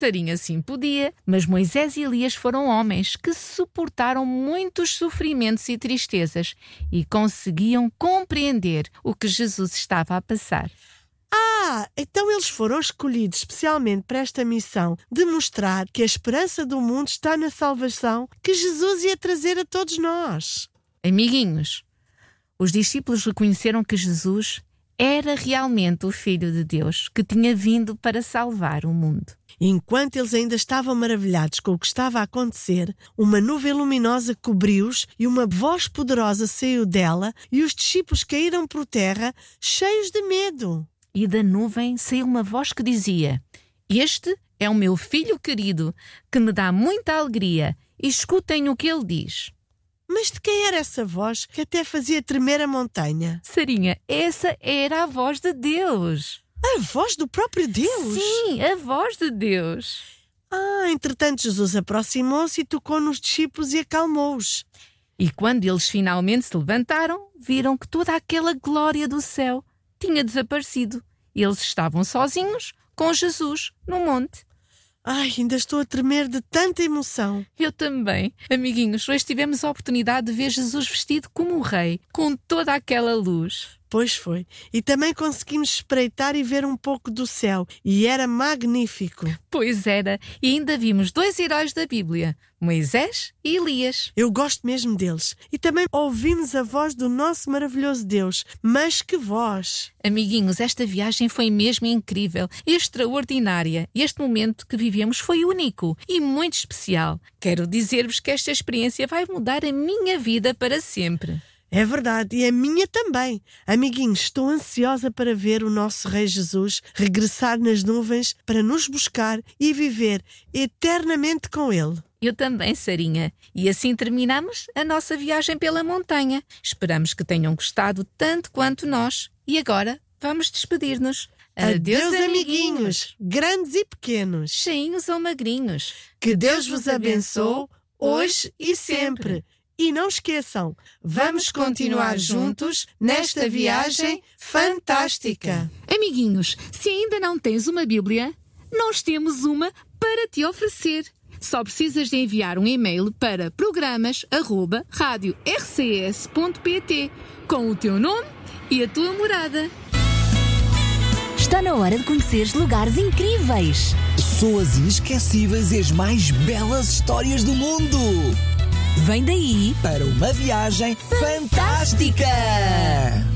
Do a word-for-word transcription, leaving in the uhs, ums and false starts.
Tarinha sim podia, mas Moisés e Elias foram homens que suportaram muitos sofrimentos e tristezas e conseguiam compreender o que Jesus estava a passar. Ah, então eles foram escolhidos especialmente para esta missão de mostrar que a esperança do mundo está na salvação que Jesus ia trazer a todos nós. Amiguinhos, os discípulos reconheceram que Jesus era realmente o Filho de Deus que tinha vindo para salvar o mundo. Enquanto eles ainda estavam maravilhados com o que estava a acontecer, uma nuvem luminosa cobriu-os e uma voz poderosa saiu dela e os discípulos caíram por terra cheios de medo. E da nuvem saiu uma voz que dizia: Este é o meu filho querido, que me dá muita alegria. E escutem o que ele diz. Mas de quem era essa voz que até fazia tremer a montanha? Sarinha, essa era a voz de Deus. A voz do próprio Deus? Sim, a voz de Deus. Ah, entretanto Jesus aproximou-se e tocou nos discípulos e acalmou-os. E quando eles finalmente se levantaram, viram que toda aquela glória do céu tinha desaparecido. Eles estavam sozinhos com Jesus no monte. Ai, ainda estou a tremer de tanta emoção. Eu também. Amiguinhos, hoje tivemos a oportunidade de ver Jesus vestido como um rei, com toda aquela luz. Pois foi. E também conseguimos espreitar e ver um pouco do céu. E era magnífico. Pois era. E ainda vimos dois heróis da Bíblia, Moisés e Elias. Eu gosto mesmo deles. E também ouvimos a voz do nosso maravilhoso Deus. Mas que voz! Amiguinhos, esta viagem foi mesmo incrível, extraordinária. Este momento que vivemos foi único e muito especial. Quero dizer-vos que esta experiência vai mudar a minha vida para sempre. É verdade, e a minha também. Amiguinhos, estou ansiosa para ver o nosso Rei Jesus regressar nas nuvens para nos buscar e viver eternamente com Ele. Eu também, Sarinha. E assim terminamos a nossa viagem pela montanha. Esperamos que tenham gostado tanto quanto nós. E agora vamos despedir-nos. Adeus, Adeus amiguinhos, amiguinhos, grandes e pequenos, cheinhos ou magrinhos. Que Deus vos abençoe hoje e sempre. E não esqueçam, vamos continuar juntos nesta viagem fantástica. Amiguinhos, se ainda não tens uma Bíblia, nós temos uma para te oferecer. Só precisas de enviar um e-mail para programas arroba rádio r c s ponto p t com o teu nome e a tua morada. Está na hora de conheceres lugares incríveis, pessoas inesquecíveis e as mais belas histórias do mundo. Vem daí para uma viagem fantástica!